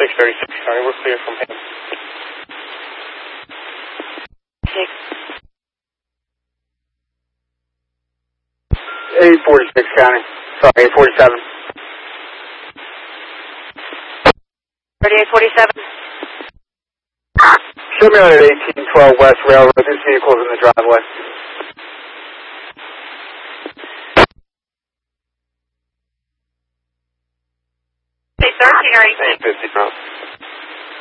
636 County, we're clear from him. 846 County. Sorry, 847. 3847. Show me out at 1812 West Railroad. This vehicle's in the driveway. Say 13 or 18. 50 pounds.